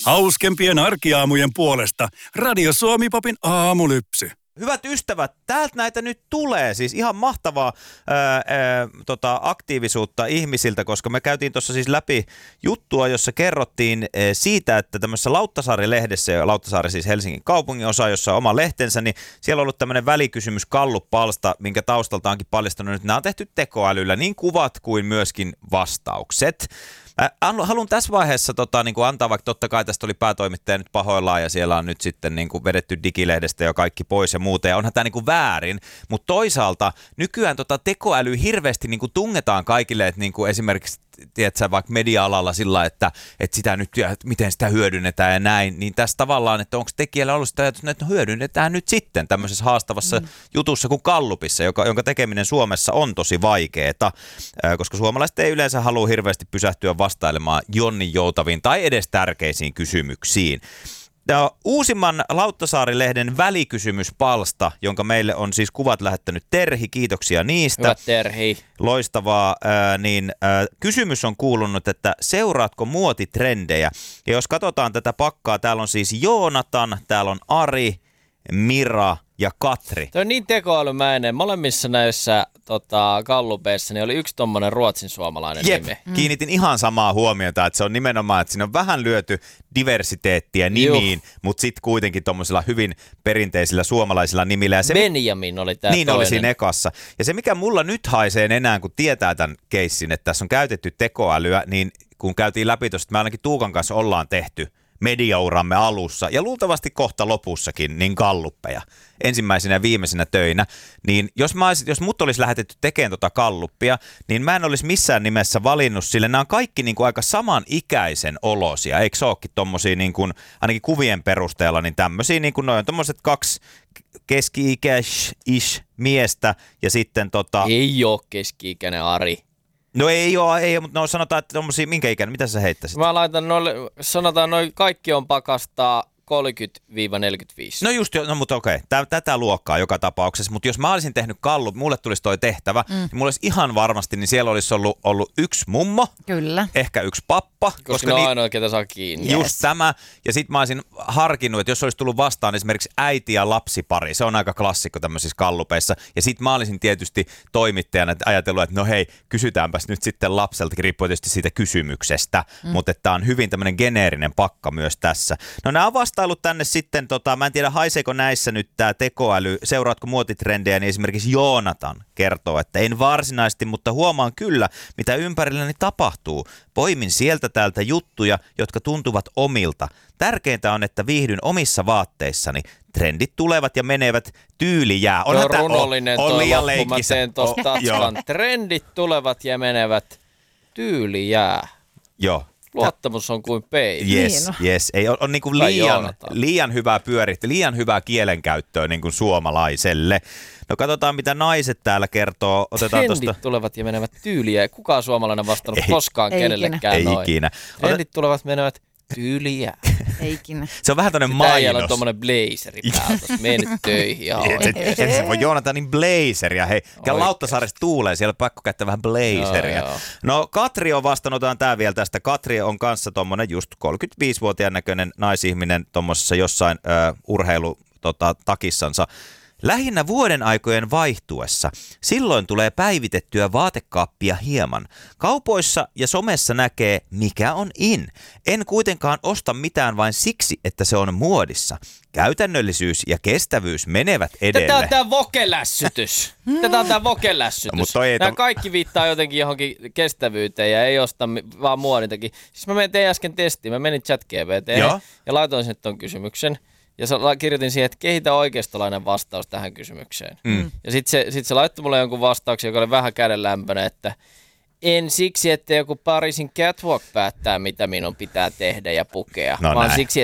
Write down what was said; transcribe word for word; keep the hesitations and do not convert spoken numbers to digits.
Hauskempien arkiaamujen puolesta Radio Suomi-popin aamulypsy. Hyvät ystävät, täältä näitä nyt tulee. Siis ihan mahtavaa ää, ää, tota, aktiivisuutta ihmisiltä, koska me käytiin tuossa siis läpi juttua, jossa kerrottiin ää, siitä, että tämmöisessä Lauttasaari-lehdessä, ja Lauttasaari siis Helsingin kaupungin osa, jossa on oma lehtensä, niin siellä on ollut tämmöinen välikysymys Gallup-palsta, minkä taustalta onkin paljastunut, että nämä on tehty tekoälyllä, niin kuvat kuin myöskin vastaukset. Äh, haluan tässä vaiheessa tota, niin kuin antaa, vaikka totta kai tästä oli päätoimittaja nyt pahoillaan ja siellä on nyt sitten niin kuin vedetty digilehdestä jo kaikki pois ja muuta ja onhan tämä niin kuin väärin, mutta toisaalta nykyään tota tekoäly hirveästi niin kuin tungetaan kaikille, että niin kuin esimerkiksi tiedätkö, vaikka media-alalla sillä, että, että sitä nyt, että miten sitä hyödynnetään ja näin, niin tässä tavallaan, että onko tekijällä ollut sitä ajatus, että hyödynnetään nyt sitten tämmöisessä haastavassa mm. jutussa kuin Gallupissa, joka, jonka tekeminen Suomessa on tosi vaikeeta, koska suomalaiset ei yleensä halua hirveästi pysähtyä vastailemaan jonnin joutaviin tai edes tärkeisiin kysymyksiin. Ja uusimman Lauttasaari-lehden välikysymyspalsta, jonka meille on siis kuvat lähettänyt Terhi, kiitoksia niistä. Hyvä Terhi. Loistavaa, ää, niin ää, kysymys on kuulunut, että seuraatko muotitrendejä? Ja jos katsotaan tätä pakkaa, täällä on siis Joonatan, täällä on Ari, Mira ja Katri. Tämä on niin tekoälymäinen. Molemmissa näissä tota, gallupeissa niin oli yksi tommonen ruotsin suomalainen Jep. nimi. Mm. Kiinnitin ihan samaa huomiota, että se on nimenomaan, että siinä on vähän lyöty diversiteettiä nimiin, Juh. mutta sitten kuitenkin tuommoisilla hyvin perinteisillä suomalaisilla nimillä. Ja se, Benjamin oli tämä Niin toinen. oli siinä ekassa. Ja se mikä mulla nyt haisee enää, kun tietää tämän keissin, että tässä on käytetty tekoälyä, niin kun käytiin läpi tuosta, että me ainakin Tuukan kanssa ollaan tehty mediauramme alussa ja luultavasti kohta lopussakin niin galluppeja ensimmäisenä ja viimeisenä töinä, niin jos, mä olisin, jos mut olisi lähetetty tekemään tota galluppia, niin mä en olisi missään nimessä valinnut sille. Nämä on kaikki niin kuin aika samanikäisen olosia, eikö se olekin tommosia niin kuin, ainakin kuvien perusteella, niin tämmöisiä niin kuin noin on tommoset kaksi keski-ikäis miestä ja sitten tota... Ei ole keski-ikäinen Ari. No ei ole, ei ole, mutta no sanotaan, että tommosia, minkä ikäinen, mitä sä heittäisit? Mä laitan noille, sanotaan noin kaikki on pakastaa kolmekymmentä neljäkymmentäviisi. No just, no mutta okei, Tä, tätä luokkaa joka tapauksessa, mutta jos mä olisin tehnyt gallup, mulle tulisi toi tehtävä, mm. niin mulla olisi ihan varmasti, niin siellä olisi ollut, ollut yksi mummo, Kyllä. ehkä yksi pappa. Koska, koska ne on niin, ainoa, ketä saa kiinni. Just Yes. tämä, ja sit mä olisin harkinnut, että jos olisi tullut vastaan esimerkiksi äiti ja lapsipari, se on aika klassikko tämmöisissä gallupeissa, ja sit mä olisin tietysti toimittajana ajatellut, että no hei, kysytäänpäs nyt sitten lapseltakin, riippuu tietysti siitä kysymyksestä, mm. mutta että tää on hyvin tämmöinen geneerinen pakka myös tässä. No nämä on vastailut tänne sitten, tota, mä en tiedä haiseeko näissä nyt tää tekoäly, seuraatko muotitrendejä, niin esimerkiksi Joonatan kertoo, että en varsinaisesti, mutta huomaan kyllä, mitä ympärilläni tapahtuu. Poimin sieltä täältä juttuja, jotka tuntuvat omilta. Tärkeintä on, että viihdyn omissa vaatteissani. Trendit tulevat ja menevät, tyyli jää. Onhan tämä runollinen on, on toi liian loppu, mä teen tosta oh, tatskan. Trendit tulevat ja menevät, tyyli jää. Joo. Luottamus on kuin peili. Yes, Niin yes. Ei, on, on niin kuin liian, liian hyvää pyörittää, liian hyvää kielenkäyttöä niin kuin suomalaiselle. No katsotaan, mitä naiset täällä kertoo. Otetaan Trendit tosta... tulevat ja menevät tyyliä. Kukaan suomalainen vastannut ei, koskaan ei kenellekään ikinä. noin. Ei ikinä. Trendit tulevat menevät tyyliä. Eikin. Se on vähän tämmöinen mainos. mainos. Täällä on tommonen blazeri päällä. Mene nyt töihin. Et se voi Joonatanin blazeria. Hei, käy Oikein. Lauttasaaresta tuulee, siellä on pakko käyttää vähän blazeria. Joo, joo. No Katri on vastannut, otetaan tää vielä tästä. Katri on kanssa tommonen just kolmekymmentäviisivuotiaan näköinen naisihminen tommosessa jossain ö, urheilu tota, takissansa. Lähinnä vuoden aikojen vaihtuessa. Silloin tulee päivitettyä vaatekaappia hieman. Kaupoissa ja somessa näkee, mikä on in. En kuitenkaan osta mitään vain siksi, että se on muodissa. Käytännöllisyys ja kestävyys menevät edelle. Tätä on tää vokelässytys. Tätä on tää vokelässytys. No, Nämä tom... kaikki viittaa jotenkin johonkin kestävyyteen ja ei osta vaan muodin takia. Siis mä tein äsken testiin, mä menin ChatGPT:hen ja laitoin sinne ton kysymyksen. Ja kirjoitin siihen, että kehitä oikeistolainen vastaus tähän kysymykseen. Mm. Ja sitten se, sit se laittoi mulle jonkun vastauksen, joka oli vähän kädenlämpöinen, että en siksi, että joku Pariisin catwalk päättää, mitä minun pitää tehdä ja pukea, no vaan näin. siksi,